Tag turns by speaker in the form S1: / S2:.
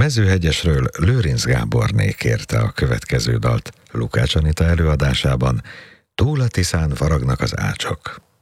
S1: Mezőhegyesről Lőrinc Gáborné kérte a következő dalt Lukács Anita előadásában, Túl a Tiszán faragnak az ácsok.